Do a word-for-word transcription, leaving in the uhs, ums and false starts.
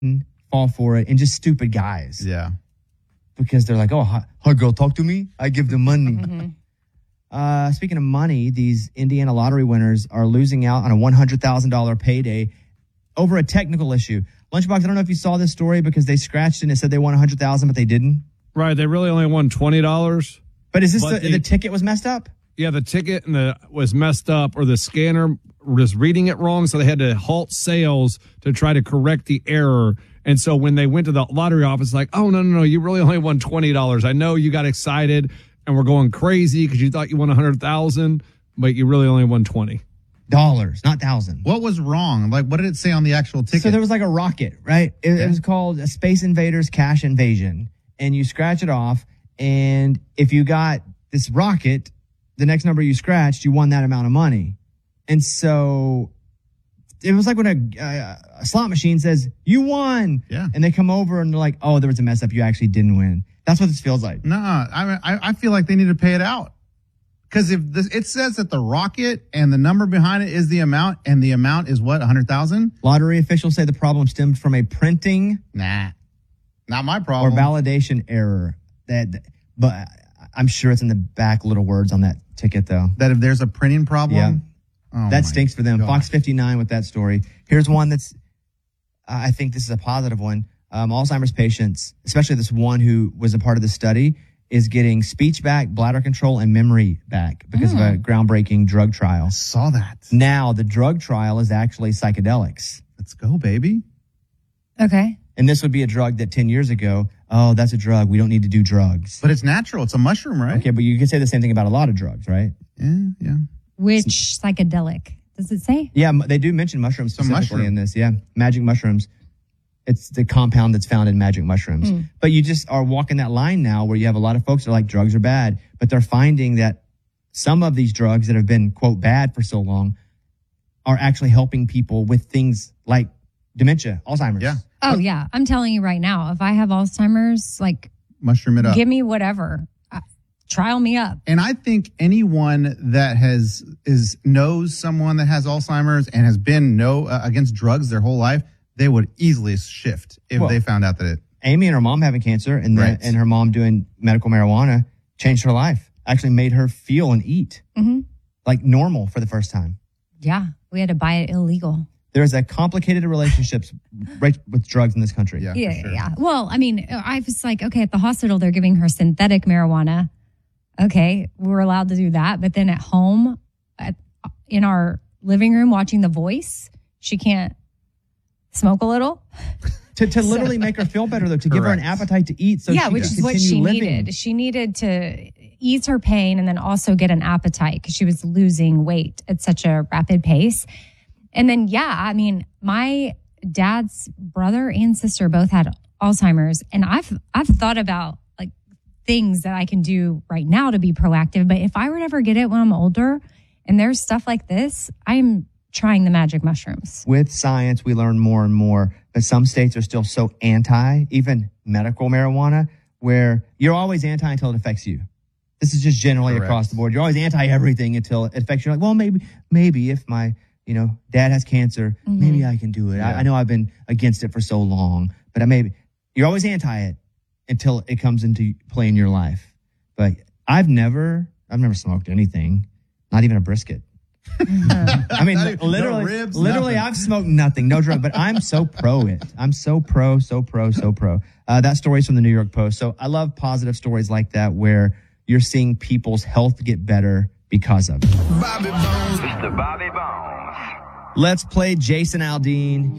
fall for it, and just stupid guys. Yeah. Because they're like, oh, hi, hi girl, talk to me. I give them money. Mm-hmm. Uh, speaking of money, these Indiana lottery winners are losing out on a one hundred thousand dollars payday over a technical issue. Lunchbox, I don't know if you saw this story because they scratched and it said they won one hundred thousand dollars, but they didn't. Right. They really only won twenty dollars. But is this but the, they, the ticket was messed up? Yeah, the ticket and the was messed up, or the scanner was reading it wrong, so they had to halt sales to try to correct the error. And so when they went to the lottery office, like, oh, no, no, no, you really only won twenty dollars. I know you got excited and we're going crazy because you thought you won one hundred thousand dollars, but you really only won twenty dollars, not thousand. What was wrong? Like, what did it say on the actual ticket? So there was like a rocket, right? It, yeah. it was called a Space Invaders Cash Invasion. And you scratch it off. And if you got this rocket, the next number you scratched, you won that amount of money. And so it was like when a, uh, a slot machine says, you won. Yeah. And they come over and they're like, oh, there was a mess up. You actually didn't win. That's what this feels like. No, I, I I feel like they need to pay it out. Because if this, it says that the rocket and the number behind it is the amount, and the amount is what, one hundred thousand? Lottery officials say the problem stemmed from a printing. Nah, not my problem. Or validation error. That, but I'm sure it's in the back little words on that ticket, though. That if there's a printing problem? Yeah. Oh that stinks for them. gosh. Fox fifty-nine with that story. Here's one that's, I think this is a positive one. Um, Alzheimer's patients, especially this one who was a part of the study, is getting speech back, bladder control, and memory back because mm. of a groundbreaking drug trial. I saw that. Now, the drug trial is actually psychedelics. Let's go, baby. Okay. And this would be a drug that ten years ago, oh, that's a drug. We don't need to do drugs. But it's natural. It's a mushroom, right? Okay, but you can say the same thing about a lot of drugs, right? Yeah, yeah. Which psychedelic? Does it say? Yeah, they do mention mushrooms specifically mushroom. in this. Yeah, magic mushrooms. It's the compound that's found in magic mushrooms. Mm. But you just are walking that line now where you have a lot of folks that are like, drugs are bad. But they're finding that some of these drugs that have been, quote, bad for so long are actually helping people with things like dementia, Alzheimer's. Yeah. Oh, yeah. I'm telling you right now, if I have Alzheimer's, like, mushroom it up. Give me whatever. Uh, trial me up. And I think anyone that has is knows someone that has Alzheimer's and has been no uh, against drugs their whole life, they would easily shift if well, they found out that it. Amy and her mom having cancer, and the, right. and her mom doing medical marijuana changed her life. Actually made her feel and eat mm-hmm. like normal for the first time. Yeah, we had to buy it illegal. There's a complicated relationships right with drugs in this country. Yeah, yeah, sure. yeah. Well, I mean, I was like, okay, at the hospital they're giving her synthetic marijuana. Okay, we're allowed to do that, but then at home, at, in our living room watching The Voice, she can't smoke a little. to to literally make her feel better, though, to Correct. give her an appetite to eat. So yeah, she which can is what she living. needed. She needed to ease her pain and then also get an appetite because she was losing weight at such a rapid pace. And then, yeah, I mean, my dad's brother and sister both had Alzheimer's, and I've I've thought about like things that I can do right now to be proactive. But if I were to ever get it when I'm older, and there's stuff like this, I'm trying the magic mushrooms. With science, we learn more and more, but some states are still so anti, even medical marijuana, where you're always anti until it affects you. This is just generally Correct. across the board. You're always anti everything until it affects you. Like, well, maybe, maybe if my, you know, dad has cancer, mm-hmm. maybe I can do it. Yeah. I, I know I've been against it for so long, but I maybe you're always anti it until it comes into play in your life. But I've never, I've never smoked anything, not even a brisket. I mean, even, literally, no ribs, literally, nothing. I've smoked nothing, no drug, but I'm so pro it. I'm so pro, so pro, so pro. Uh, that story's from the New York Post. So I love positive stories like that where you're seeing people's health get better because of it. Bobby Bones. Mister Bobby Bones. Let's play Jason Aldean.